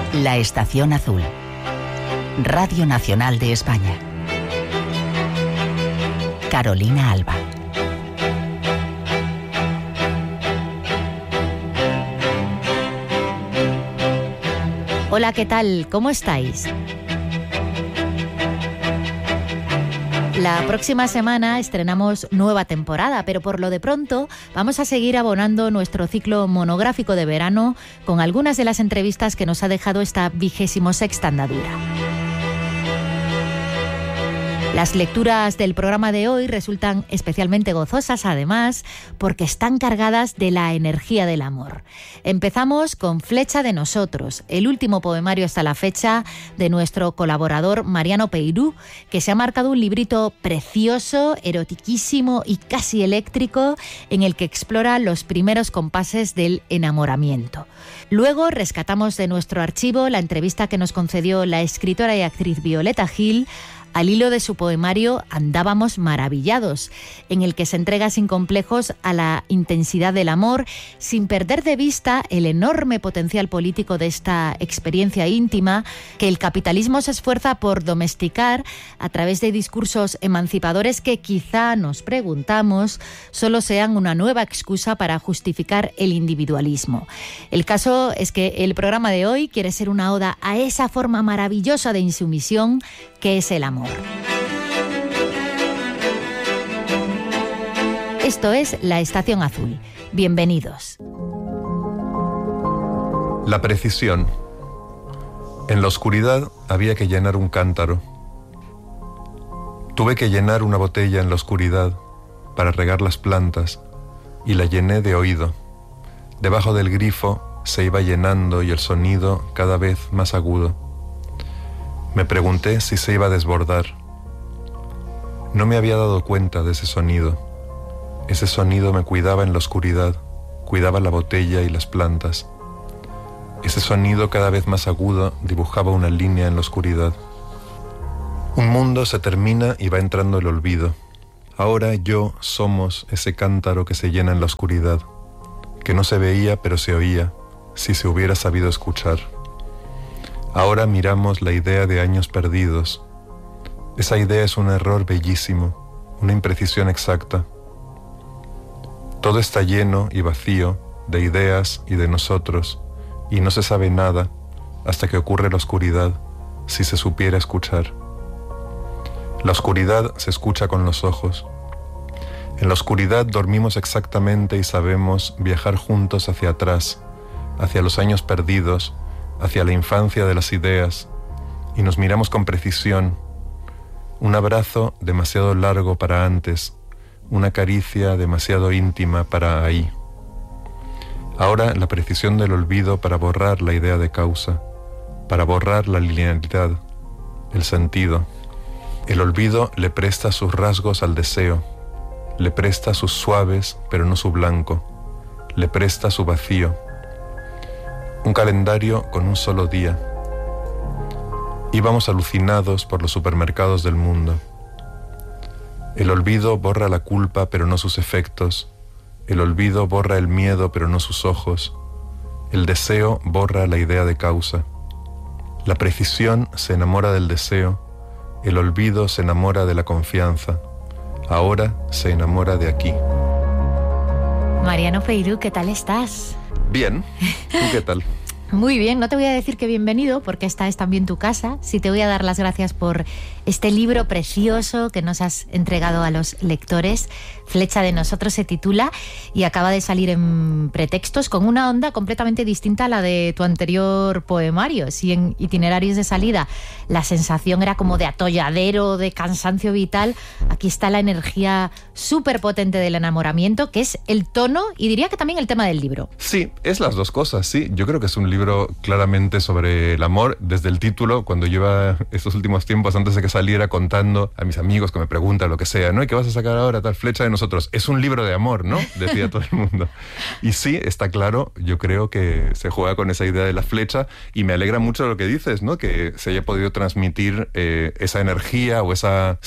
La Estación Azul. Radio Nacional de España. Carolina Alba. Hola, ¿qué tal? ¿Cómo estáis? La próxima semana estrenamos nueva temporada, pero por lo de pronto vamos a seguir abonando nuestro ciclo monográfico de verano con algunas de las entrevistas que nos ha dejado esta 26ª andadura. Las lecturas del programa de hoy resultan especialmente gozosas, además, porque están cargadas de la energía del amor. Empezamos con Flecha de nosotros, el último poemario hasta la fecha de nuestro colaborador Mariano Peirú, que se ha marcado un librito precioso, erotiquísimo y casi eléctrico, en el que explora los primeros compases del enamoramiento. Luego rescatamos de nuestro archivo la entrevista que nos concedió la escritora y actriz Violeta Gil al hilo de su poemario Andábamos maravillados, en el que se entrega sin complejos a la intensidad del amor, sin perder de vista el enorme potencial político de esta experiencia íntima que el capitalismo se esfuerza por domesticar a través de discursos emancipadores que quizá, nos preguntamos, solo sean una nueva excusa para justificar el individualismo. El caso es que el programa de hoy quiere ser una oda a esa forma maravillosa de insumisión que es el amor. Esto es La Estación Azul. Bienvenidos. La precisión. En la oscuridad había que llenar un cántaro. Tuve que llenar una botella en la oscuridad para regar las plantas y la llené de oído. Debajo del grifo se iba llenando y el sonido cada vez más agudo. Me pregunté si se iba a desbordar. No me había dado cuenta de ese sonido. Ese sonido me cuidaba en la oscuridad, cuidaba la botella y las plantas. Ese sonido cada vez más agudo dibujaba una línea en la oscuridad. Un mundo se termina y va entrando el olvido. Ahora yo somos ese cántaro que se llena en la oscuridad, que no se veía pero se oía, si se hubiera sabido escuchar. Ahora miramos la idea de años perdidos. Esa idea es un error bellísimo, una imprecisión exacta. Todo está lleno y vacío de ideas y de nosotros, y no se sabe nada hasta que ocurre la oscuridad, si se supiera escuchar. La oscuridad se escucha con los ojos. En la oscuridad dormimos exactamente y sabemos viajar juntos hacia atrás, hacia los años perdidos, hacia la infancia de las ideas, y nos miramos con precisión. Un abrazo demasiado largo para antes, una caricia demasiado íntima para ahí. Ahora la precisión del olvido para borrar la idea de causa, para borrar la linealidad, el sentido. El olvido le presta sus rasgos al deseo, le presta sus suaves pero no su blanco, le presta su vacío. Un calendario con un solo día. Íbamos alucinados por los supermercados del mundo. El olvido borra la culpa pero no sus efectos. El olvido borra el miedo pero no sus ojos. El deseo borra la idea de causa. La precisión se enamora del deseo. El olvido se enamora de la confianza. Ahora se enamora de aquí. Mariano Peirú, ¿qué tal estás? Bien, ¿tú qué tal? Muy bien, no te voy a decir que bienvenido, porque esta es también tu casa. Sí te voy a dar las gracias por este libro precioso que nos has entregado a los lectores. Flecha de nosotros se titula y acaba de salir en Pretextos con una onda completamente distinta a la de tu anterior poemario. Si en Itinerarios de salida la sensación era como de atolladero, de cansancio vital, aquí está la energía súper potente del enamoramiento, que es el tono y diría que también el tema del libro. Sí, es las dos cosas, sí. Yo creo que es un libro claramente sobre el amor. Desde el título, cuando lleva estos últimos tiempos, antes de que saliera, contando a mis amigos que me preguntan lo que sea, ¿no? ¿Y qué vas a sacar ahora? Tal Flecha de nosotros, es un libro de amor, ¿no? Decía todo el mundo. Y sí, está claro, yo creo que se juega con esa idea de la flecha y me alegra mucho lo que dices, ¿no? Que se haya podido transmitir esa energía o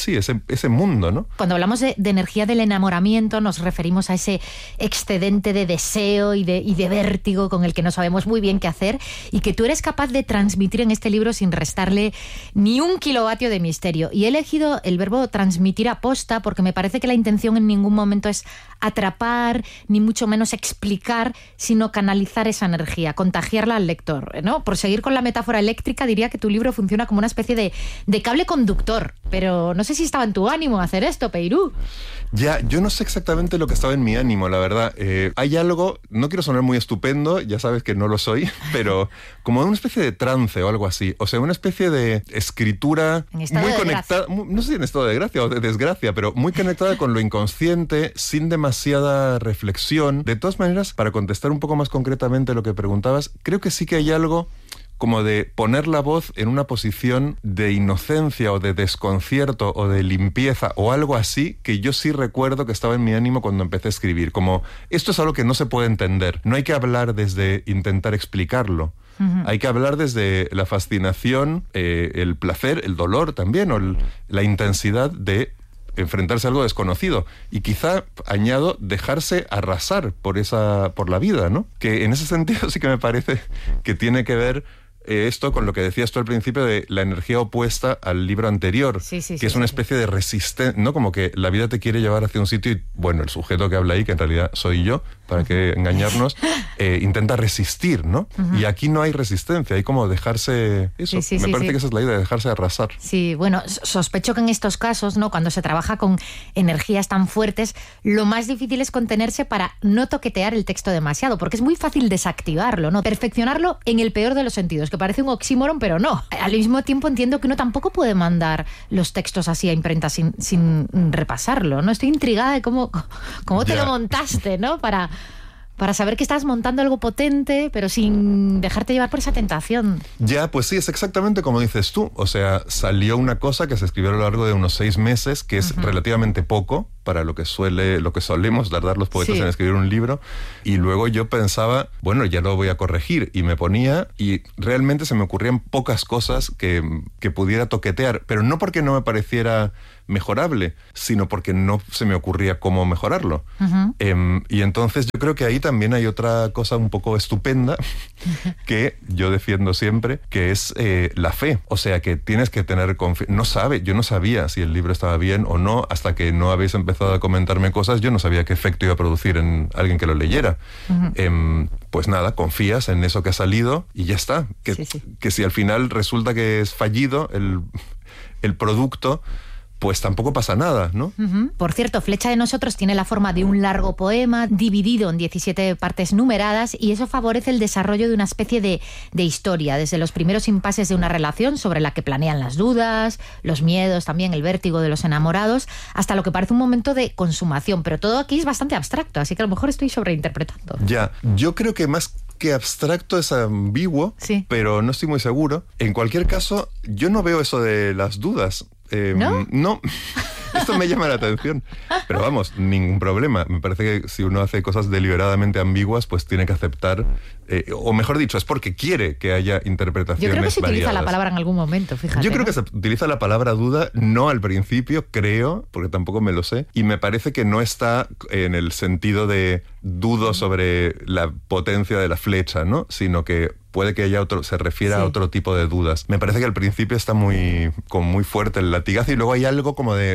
ese mundo, ¿no? Cuando hablamos de energía del enamoramiento nos referimos a ese excedente de deseo y de vértigo con el que no sabemos muy bien qué hacer y que tú eres capaz de transmitir en este libro sin restarle ni un kilovatio de misterio. Y he elegido el verbo transmitir aposta porque me parece que la intención en ningún momento es atrapar, ni mucho menos explicar, sino canalizar esa energía, contagiarla al lector, ¿no? Por seguir con la metáfora eléctrica, diría que tu libro funciona como una especie de cable conductor, pero no sé si estaba en tu ánimo hacer esto, Peirú. Ya, yo no sé exactamente lo que estaba en mi ánimo, la verdad. Hay algo, no quiero sonar muy estupendo, ya sabes que no lo soy, pero como una especie de trance o algo así. O sea, una especie de escritura muy conectada, no sé si en estado de gracia o de desgracia, pero muy conectada con lo inconsciente, sin demasiada reflexión. De todas maneras, para contestar un poco más concretamente lo que preguntabas, creo que sí que hay algo como de poner la voz en una posición de inocencia o de desconcierto o de limpieza o algo así, que yo sí recuerdo que estaba en mi ánimo cuando empecé a escribir. Como, esto es algo que no se puede entender. No hay que hablar desde intentar explicarlo. Uh-huh. Hay que hablar desde la fascinación, el placer, el dolor también, o la intensidad de enfrentarse a algo desconocido. Y quizá, añado, dejarse arrasar por la vida, ¿no? Que en ese sentido sí que me parece que tiene que ver esto con lo que decías tú al principio de la energía opuesta al libro anterior, que es una especie de resistencia, ¿no? Como que la vida te quiere llevar hacia un sitio y, bueno, el sujeto que habla ahí, que en realidad soy yo, para que engañarnos, intenta resistir, ¿no? Uh-huh. Y aquí no hay resistencia, hay como dejarse eso. Me parece que esa es la idea, de dejarse arrasar. Sí, bueno, sospecho que en estos casos, ¿no? Cuando se trabaja con energías tan fuertes, lo más difícil es contenerse para no toquetear el texto demasiado, porque es muy fácil desactivarlo, ¿no? Perfeccionarlo en el peor de los sentidos, que parece un oxímoron, pero no. Al mismo tiempo entiendo que uno tampoco puede mandar los textos así a imprenta sin repasarlo, ¿no? Estoy intrigada de cómo te lo montaste, ¿no? Para saber que estás montando algo potente, pero sin dejarte llevar por esa tentación. Ya, pues sí, es exactamente como dices tú. O sea, salió una cosa que se escribió a lo largo de unos 6 meses, que es relativamente poco para lo que solemos tardar los poetas en escribir un libro. Y luego yo pensaba, bueno, ya lo voy a corregir. Y me ponía, y realmente se me ocurrían pocas cosas que pudiera toquetear. Pero no porque no me pareciera mejorable, sino porque no se me ocurría cómo mejorarlo. Uh-huh. Y entonces yo creo que ahí también hay otra cosa un poco estupenda que yo defiendo siempre, que es la fe. O sea, que tienes que tener confianza. Yo no sabía si el libro estaba bien o no, hasta que no habéis empezado a comentarme cosas, yo no sabía qué efecto iba a producir en alguien que lo leyera. Uh-huh. Pues nada, confías en eso que ha salido y ya está. Que si al final resulta que es fallido el producto, pues tampoco pasa nada, ¿no? Uh-huh. Por cierto, Flecha de nosotros tiene la forma de un largo poema dividido en 17 partes numeradas y eso favorece el desarrollo de una especie de historia, desde los primeros impases de una relación sobre la que planean las dudas, los miedos, también el vértigo de los enamorados, hasta lo que parece un momento de consumación. Pero todo aquí es bastante abstracto, así que a lo mejor estoy sobreinterpretando. Ya, yo creo que más que abstracto es ambiguo, pero no estoy muy seguro. En cualquier caso, yo no veo eso de las dudas. No, esto me llama la atención. Pero vamos, ningún problema. Me parece que si uno hace cosas deliberadamente ambiguas, pues tiene que aceptar, o mejor dicho, es porque quiere que haya interpretaciones variadas. Yo creo que se utiliza la palabra en algún momento, fíjate. Yo creo que se utiliza la palabra duda, no al principio, creo, porque tampoco me lo sé, y me parece que no está en el sentido de dudo sobre la potencia de la flecha, ¿no? Sino que puede que haya se refiera a otro tipo de dudas. Me parece que al principio está muy fuerte el latigazo y luego hay algo como de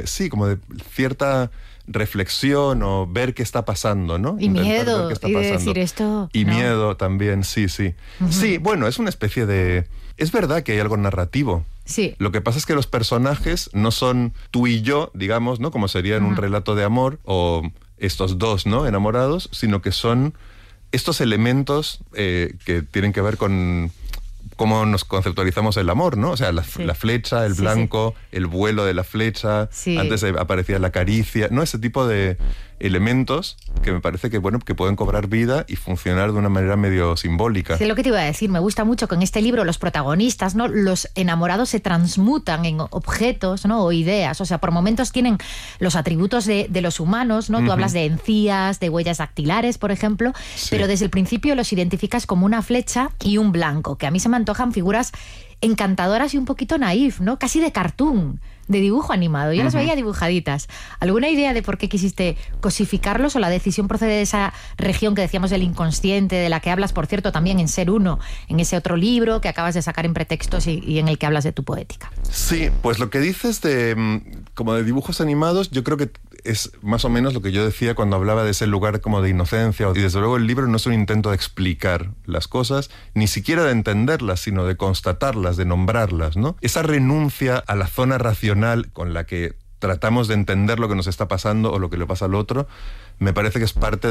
cierta reflexión o ver qué está pasando, ¿no? Y miedo, y de decir esto... Y miedo también, sí. Uh-huh. Sí, bueno, es una especie de... Es verdad que hay algo narrativo. Sí. Lo que pasa es que los personajes no son tú y yo, digamos, ¿no? Como sería en un relato de amor, o estos dos, ¿no? Enamorados, sino que son estos elementos que tienen que ver con cómo nos conceptualizamos el amor, ¿no? O sea, la flecha, el blanco, el vuelo de la flecha, antes aparecía la caricia, ¿no? Ese tipo de elementos que me parece que, bueno, que pueden cobrar vida y funcionar de una manera medio simbólica. Sí, lo que te iba a decir, me gusta mucho que en este libro los protagonistas, ¿no?, los enamorados se transmutan en objetos, ¿no?, o ideas. O sea, por momentos tienen los atributos de los humanos, ¿no? Tú hablas de encías, de huellas dactilares, por ejemplo, pero desde el principio los identificas como una flecha y un blanco, que a mí se me antojan figuras encantadoras y un poquito naif, ¿no? Casi de cartoon, de dibujo animado. Yo las veía dibujaditas. ¿Alguna idea de por qué quisiste cosificarlos, o la decisión procede de esa región que decíamos del inconsciente, de la que hablas, por cierto, también en Ser Uno, en ese otro libro que acabas de sacar en Pretextos y en el que hablas de tu poética? Sí, pues lo que dices como de dibujos animados, yo creo que es más o menos lo que yo decía cuando hablaba de ese lugar como de inocencia. Y desde luego el libro no es un intento de explicar las cosas, ni siquiera de entenderlas, sino de constatarlas, de nombrarlas, ¿no? Esa renuncia a la zona racional con la que tratamos de entender lo que nos está pasando o lo que le pasa al otro, me parece que es parte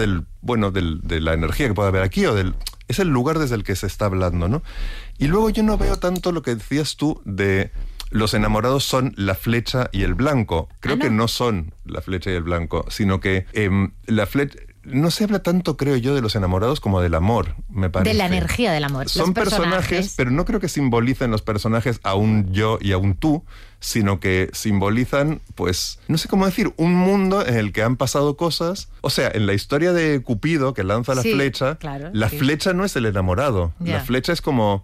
de la energía que puede haber aquí, es el lugar desde el que se está hablando, ¿no? Y luego yo no veo tanto lo que decías tú de los enamorados son la flecha y el blanco. Creo que no son la flecha y el blanco, sino que la flecha... No se habla tanto, creo yo, de los enamorados como del amor, me parece. De la energía del amor. Son personajes, pero no creo que simbolicen los personajes a un yo y a un tú, sino que simbolizan, pues, no sé cómo decir, un mundo en el que han pasado cosas. O sea, en la historia de Cupido, que lanza la flecha, flecha no es el enamorado. La flecha es como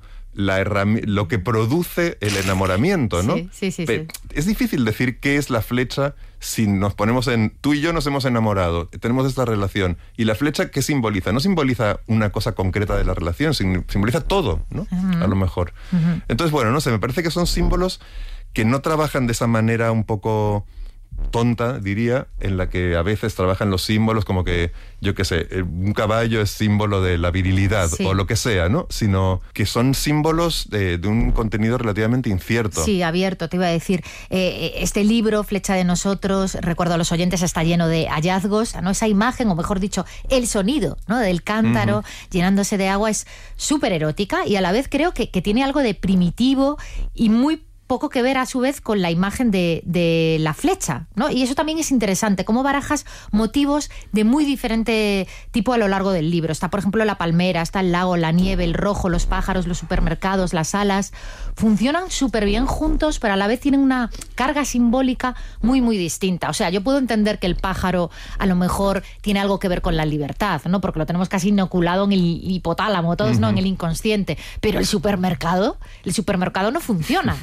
lo que produce el enamoramiento, ¿no? Sí. Es difícil decir qué es la flecha si nos ponemos tú y yo nos hemos enamorado, tenemos esta relación, y la flecha, ¿qué simboliza? No simboliza una cosa concreta de la relación, simboliza todo, ¿no? A lo mejor. Entonces, bueno, no sé, me parece que son símbolos que no trabajan de esa manera un poco tonta, diría, en la que a veces trabajan los símbolos como que, yo qué sé, un caballo es símbolo de la virilidad o lo que sea, ¿no? Sino que son símbolos de un contenido relativamente incierto. Sí, abierto, te iba a decir. Este libro, Flecha de Nosotros, recuerdo a los oyentes, está lleno de hallazgos, ¿no? Esa imagen, o mejor dicho, el sonido, ¿no?, del cántaro llenándose de agua es súper erótica, y a la vez creo que tiene algo de primitivo y muy poco que ver a su vez con la imagen de la flecha, ¿no? Y eso también es interesante, cómo barajas motivos de muy diferente tipo a lo largo del libro. Está, por ejemplo, la palmera, está el lago, la nieve, el rojo, los pájaros, los supermercados, las alas. Funcionan súper bien juntos, pero a la vez tienen una carga simbólica muy, muy distinta. O sea, yo puedo entender que el pájaro a lo mejor tiene algo que ver con la libertad, ¿no? Porque lo tenemos casi inoculado en el hipotálamo, todos, ¿no?, en el inconsciente. Pero el supermercado no funciona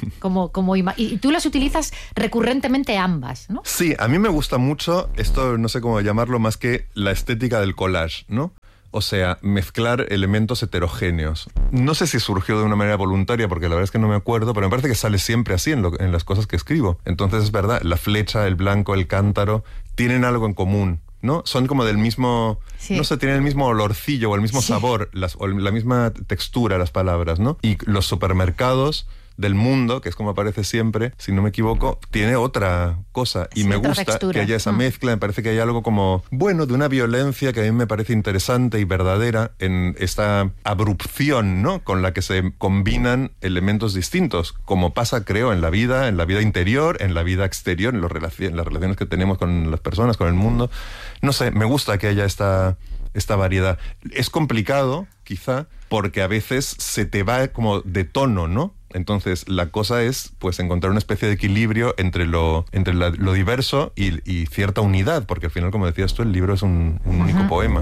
y tú las utilizas recurrentemente ambas, ¿no? Sí, a mí me gusta mucho esto, no sé cómo llamarlo, más que la estética del collage, ¿no? O sea, mezclar elementos heterogéneos. No sé si surgió de una manera voluntaria, porque la verdad es que no me acuerdo, pero me parece que sale siempre así en las cosas que escribo. Entonces es verdad, la flecha, el blanco, el cántaro, tienen algo en común, ¿no? Son como del mismo, no sé, tienen el mismo olorcillo o el mismo sabor, o la misma textura las palabras, ¿no? Y los supermercados del mundo, que es como aparece siempre, si no me equivoco, tiene otra cosa. Y me gusta textura, que haya esa mezcla, me parece que hay algo como, bueno, de una violencia que a mí me parece interesante y verdadera en esta abrupción, ¿no?, con la que se combinan elementos distintos, como pasa, creo, en la vida interior, en la vida exterior, en las relaciones que tenemos con las personas, con el mundo. No sé, me gusta que haya esta variedad. Es complicado, quizá, porque a veces se te va como de tono, ¿no? Entonces la cosa es, pues, encontrar una especie de equilibrio entre lo diverso y cierta unidad, porque al final, como decías tú, el libro es un único poema.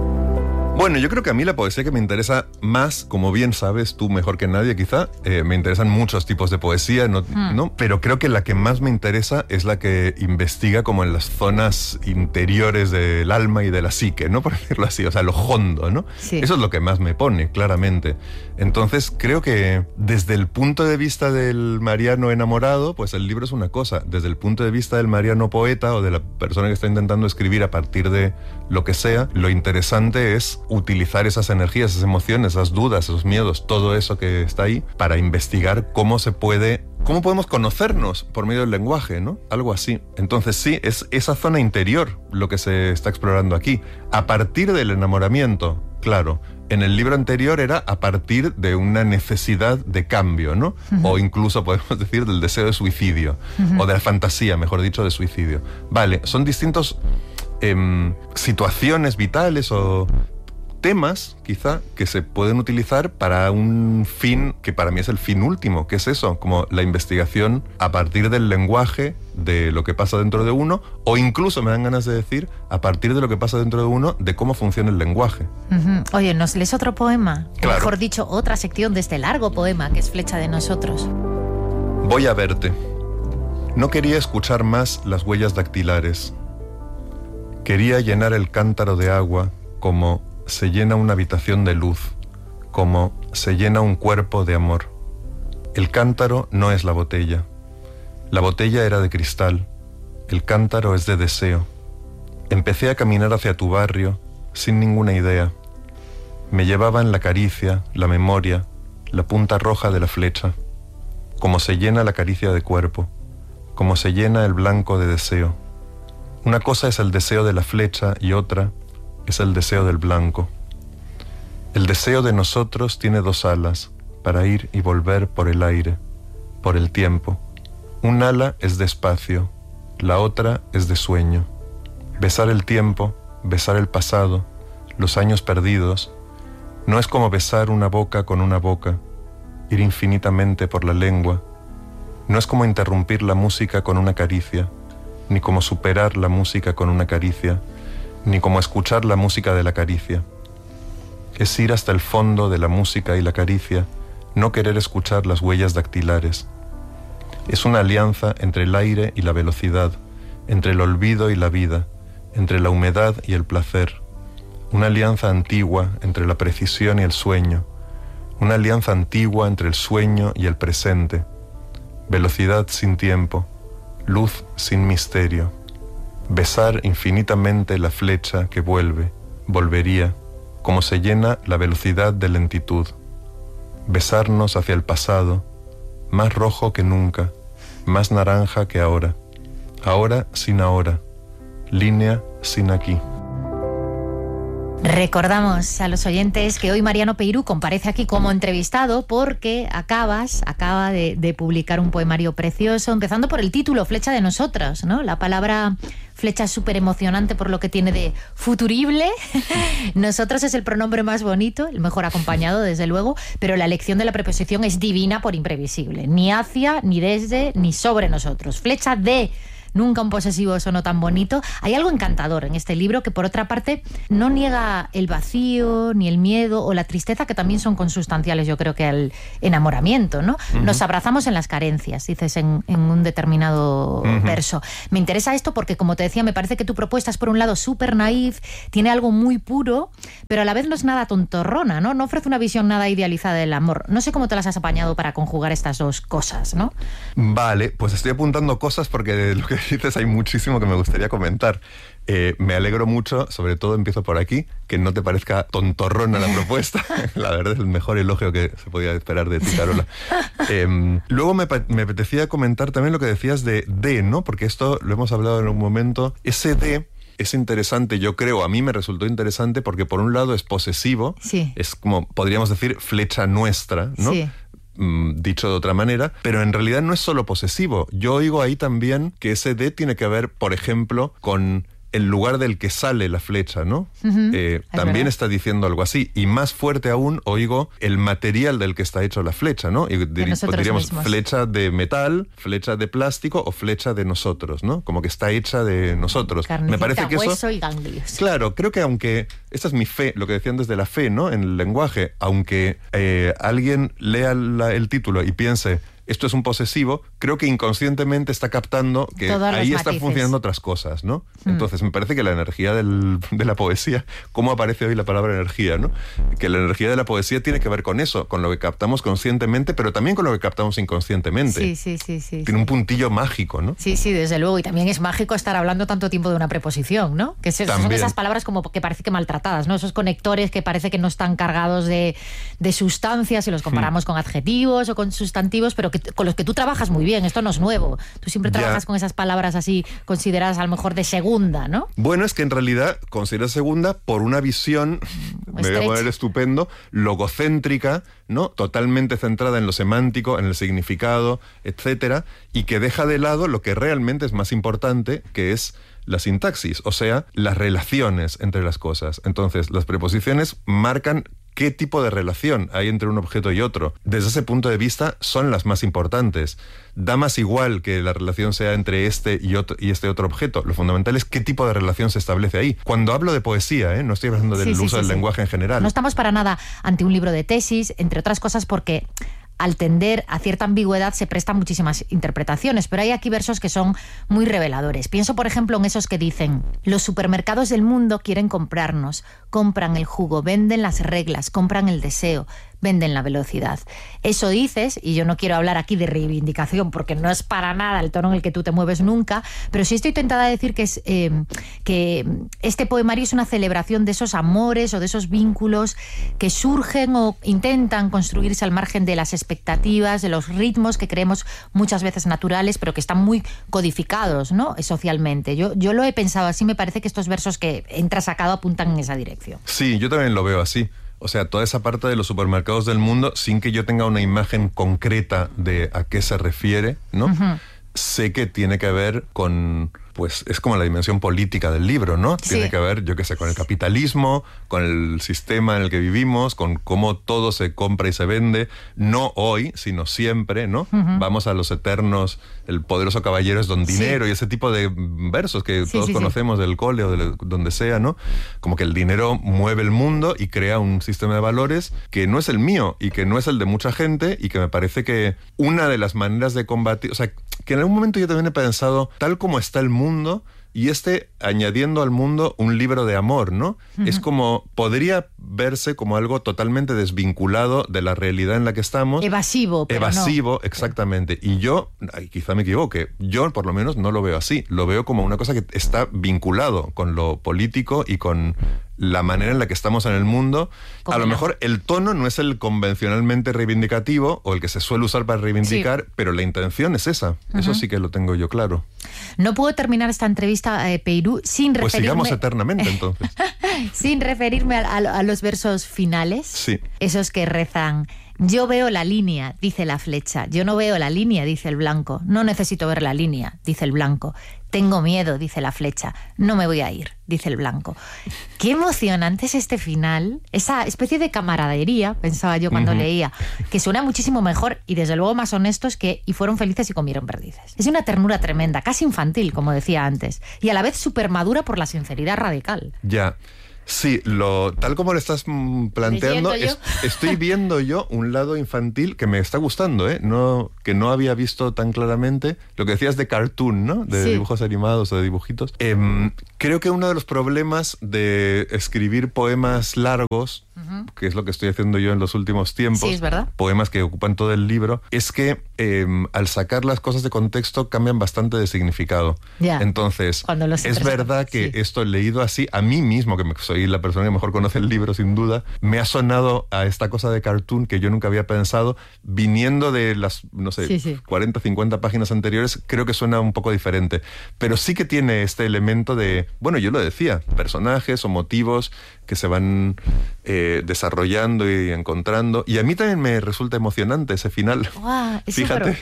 Bueno, yo creo que a mí la poesía que me interesa más, como bien sabes tú mejor que nadie quizá, me interesan muchos tipos de poesía, ¿no? Pero creo que la que más me interesa es la que investiga como en las zonas interiores del alma y de la psique, ¿no? Por decirlo así, o sea, lo hondo, ¿no? Sí. Eso es lo que más me pone, claramente. Entonces creo que desde el punto de vista del mariano enamorado, pues el libro es una cosa. Desde el punto de vista del mariano poeta o de la persona que está intentando escribir a partir de lo que sea, lo interesante es utilizar esas energías, esas emociones, esas dudas, esos miedos, todo eso que está ahí, para investigar cómo podemos conocernos por medio del lenguaje, ¿no? Algo así. Entonces sí, es esa zona interior lo que se está explorando aquí, a partir del enamoramiento, claro. En el libro anterior era a partir de una necesidad de cambio, ¿no? O incluso podemos decir del deseo de suicidio, o de la fantasía, mejor dicho, de suicidio. Vale, son distintos situaciones vitales o temas, quizá, que se pueden utilizar para un fin que para mí es el fin último, que es eso, como la investigación a partir del lenguaje de lo que pasa dentro de uno, o incluso, me dan ganas de decir, a partir de lo que pasa dentro de uno, de cómo funciona el lenguaje. Oye, ¿nos lees otro poema? Claro. O mejor dicho, otra sección de este largo poema que es Flecha de nosotros. Voy a verte. No quería escuchar más las huellas dactilares. Quería llenar el cántaro de agua como se llena una habitación de luz, como se llena un cuerpo de amor. El cántaro no es la botella. La botella era de cristal. El cántaro es de deseo. Empecé a caminar hacia tu barrio sin ninguna idea. Me llevaban la caricia, la memoria, la punta roja de la flecha. Como se llena la caricia de cuerpo, como se llena el blanco de deseo. Una cosa es el deseo de la flecha y otra es el deseo del blanco. El deseo de nosotros tiene dos alas para ir y volver por el aire, por el tiempo. Un ala es de espacio, la otra es de sueño. Besar el tiempo, besar el pasado, los años perdidos, no es como besar una boca con una boca, ir infinitamente por la lengua. No es como interrumpir la música con una caricia, ni como superar la música con una caricia, ni como escuchar la música de la caricia. Es ir hasta el fondo de la música y la caricia, no querer escuchar las huellas dactilares. Es una alianza entre el aire y la velocidad, entre el olvido y la vida, entre la humedad y el placer. Una alianza antigua entre la precisión y el sueño, una alianza antigua entre el sueño y el presente. Velocidad sin tiempo, luz sin misterio. Besar infinitamente la flecha que vuelve, volvería, como se llena la velocidad de lentitud. Besarnos hacia el pasado, más rojo que nunca, más naranja que ahora. Ahora sin ahora, línea sin aquí. Recordamos a los oyentes que hoy Mariano Peirú comparece aquí como entrevistado porque acaba de publicar un poemario precioso, empezando por el título, Flecha de nosotros, ¿no? La palabra flecha es súper emocionante por lo que tiene de futurible. Nosotros es el pronombre más bonito, el mejor acompañado, desde luego, pero la elección de la preposición es divina por imprevisible. Ni hacia, ni desde, ni sobre nosotros. Flecha de... Nunca un posesivo sonó tan bonito. Hay algo encantador en este libro que, por otra parte, no niega el vacío, ni el miedo o la tristeza, que también son consustanciales, yo creo, que al enamoramiento, ¿no? Uh-huh. Nos abrazamos en las carencias, dices en un determinado verso. Me interesa esto porque, como te decía, me parece que tu propuesta es, por un lado, súper naif, tiene algo muy puro, pero a la vez no es nada tontorrona, ¿no? No ofrece una visión nada idealizada del amor. No sé cómo te las has apañado para conjugar estas dos cosas, ¿no? Vale, pues estoy apuntando cosas porque de lo que dices hay muchísimo que me gustaría comentar. Me alegro mucho, sobre todo empiezo por aquí, que no te parezca tontorrona la propuesta. La verdad es el mejor elogio que se podía esperar de ti, Carola. Luego me apetecía comentar también lo que decías de ¿no? Porque esto lo hemos hablado en un momento. Ese de es interesante, yo creo, a mí me resultó interesante porque por un lado es posesivo, sí. Es como, podríamos decir, flecha nuestra, ¿no? Sí. Dicho de otra manera, pero en realidad no es solo posesivo. Yo oigo ahí también que ese de tiene que ver, por ejemplo, con el lugar del que sale la flecha, ¿no? También está diciendo algo así. Y más fuerte aún, oigo el material del que está hecho la flecha, ¿no? Y diríamos mismos. Flecha de metal, flecha de plástico o flecha de nosotros, ¿no? Como que está hecha de nosotros. Carnecita, me parece que hueso eso, y ganglios. Claro, creo que aunque... Esta es mi fe, lo que decían desde la fe, ¿no? En el lenguaje. Aunque alguien lea el título y piense... Esto es un posesivo, creo que inconscientemente está captando que ahí están funcionando otras cosas, ¿no? Entonces, me parece que la energía de la poesía, ¿cómo aparece hoy la palabra energía, no? Que la energía de la poesía tiene que ver con eso, con lo que captamos conscientemente, pero también con lo que captamos inconscientemente. Sí. Tiene un puntillo mágico, ¿no? Sí, desde luego. Y también es mágico estar hablando tanto tiempo de una preposición, ¿no? Que son esas palabras como que parece que maltratadas, ¿no? Esos conectores que parece que no están cargados de sustancias si los comparamos con adjetivos o con sustantivos, pero que con los que tú trabajas muy bien, esto no es nuevo. Tú siempre trabajas con esas palabras así consideradas a lo mejor de segunda, ¿no? Bueno, es que en realidad considero segunda por una visión, me voy a poner estupendo, logocéntrica, ¿no? Totalmente centrada en lo semántico, en el significado, etcétera, y que deja de lado lo que realmente es más importante, que es la sintaxis, o sea, las relaciones entre las cosas. Entonces, las preposiciones marcan qué tipo de relación hay entre un objeto y otro. Desde ese punto de vista, son las más importantes. Da más igual que la relación sea entre este y este otro objeto. Lo fundamental es qué tipo de relación se establece ahí. Cuando hablo de poesía, no estoy hablando del uso del lenguaje en general. No estamos para nada ante un libro de tesis, entre otras cosas porque al tender a cierta ambigüedad se prestan muchísimas interpretaciones, pero hay aquí versos que son muy reveladores. Pienso, por ejemplo, en esos que dicen: los supermercados del mundo quieren comprarnos, compran el jugo, venden las reglas, compran el deseo, venden la velocidad. Eso dices, y yo no quiero hablar aquí de reivindicación porque no es para nada el tono en el que tú te mueves nunca, pero sí estoy tentada a decir que este poemario es una celebración de esos amores o de esos vínculos que surgen o intentan construirse al margen de las expectativas, de los ritmos que creemos muchas veces naturales, pero que están muy codificados, ¿no?, socialmente. Yo lo he pensado así, me parece que estos versos que entra sacado apuntan en esa dirección. Sí, yo también lo veo así. O sea, toda esa parte de los supermercados del mundo, sin que yo tenga una imagen concreta de a qué se refiere, ¿no? Uh-huh. Sé que tiene que ver con, pues es como la dimensión política del libro, ¿no? Sí. Tiene que ver, yo qué sé, con el capitalismo, con el sistema en el que vivimos, con cómo todo se compra y se vende, no hoy, sino siempre, ¿no? Uh-huh. Vamos a los eternos, el poderoso caballero es don dinero, y ese tipo de versos que todos conocemos del cole o de donde sea, ¿no? Como que el dinero mueve el mundo y crea un sistema de valores que no es el mío y que no es el de mucha gente, y que me parece que una de las maneras de combatir, o sea, que en algún momento yo también he pensado, tal como está el mundo, y añadiendo al mundo un libro de amor, ¿no? Uh-huh. Es como, podría verse como algo totalmente desvinculado de la realidad en la que estamos. Evasivo, pero Evasivo, no. Exactamente. Y yo, quizá me equivoque, yo por lo menos no lo veo así. Lo veo como una cosa que está vinculado con lo político y con la manera en la que estamos en el mundo. A lo mejor el tono no es el convencionalmente reivindicativo o el que se suele usar para reivindicar, pero la intención es esa. Uh-huh. Eso sí que lo tengo yo claro. No puedo terminar esta entrevista, Peirú, sin referirme... Pues sigamos eternamente, entonces. Sin referirme a los versos finales. Sí. Esos que rezan: yo veo la línea, dice la flecha. Yo no veo la línea, dice el blanco. No necesito ver la línea, dice el blanco. Tengo miedo, dice la flecha. No me voy a ir, dice el blanco. Qué emocionante es este final. Esa especie de camaradería, pensaba yo cuando leía, que suena muchísimo mejor y desde luego más honestos que "y fueron felices y comieron perdices". Es una ternura tremenda, casi infantil, como decía antes, y a la vez súper madura por la sinceridad radical. Ya. Sí, tal como lo estás planteando, estoy viendo yo un lado infantil que me está gustando, que no había visto tan claramente. Lo que decías de cartoon, ¿no? De dibujos animados o de dibujitos. Creo que uno de los problemas de escribir poemas largos, que es lo que estoy haciendo yo en los últimos tiempos, es verdad, poemas que ocupan todo el libro, es que al sacar las cosas de contexto cambian bastante de significado. Yeah. Entonces, es verdad que esto leído así, a mí mismo, que soy la persona que mejor conoce el libro sin duda, me ha sonado a esta cosa de cartoon que yo nunca había pensado, viniendo de las, no sé, 40, 50 páginas anteriores, creo que suena un poco diferente. Pero sí que tiene este elemento de, bueno, yo lo decía, personajes o motivos que se van desarrollando y encontrando. Y a mí también me resulta emocionante ese final. Wow, fíjate.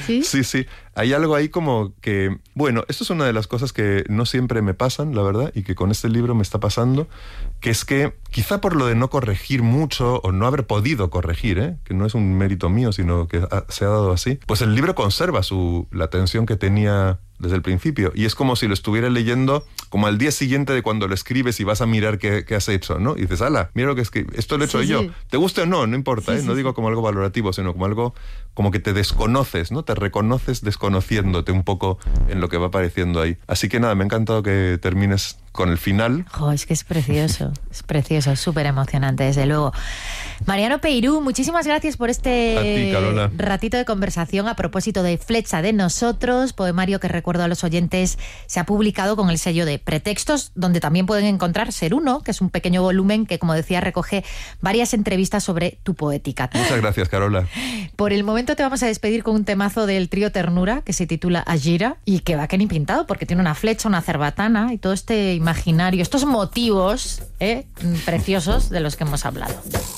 Sí. Hay algo ahí como que, bueno, esto es una de las cosas que no siempre me pasan, la verdad, y que con este libro me está pasando, que es que quizá por lo de no corregir mucho o no haber podido corregir, que no es un mérito mío, sino que se ha dado así, pues el libro conserva la tensión que tenía desde el principio, y es como si lo estuviera leyendo como al día siguiente de cuando lo escribes y vas a mirar qué has hecho, ¿no? Y dices, ala, mira lo que escribí, esto lo he hecho yo. ¿Te guste o no? No importa, no digo como algo valorativo, sino como algo como que te desconoces, ¿no? Te reconoces desconociéndote un poco en lo que va apareciendo ahí. Así que nada, me ha encantado que termines con el final. Es que es precioso, es súper emocionante, desde luego. Mariano Peirú, muchísimas gracias por este ratito de conversación a propósito de Flecha de Nosotros, poemario que, recuerdo a los oyentes, se ha publicado con el sello de Pretextos, donde también pueden encontrar Ser Uno, que es un pequeño volumen que, como decía, recoge varias entrevistas sobre tu poética. Muchas gracias, Carola. Por el momento te vamos a despedir con un temazo del trío Ternura, que se titula Agira, y que va que ni pintado, porque tiene una flecha, una cerbatana y todo este imaginario, estos motivos preciosos de los que hemos hablado.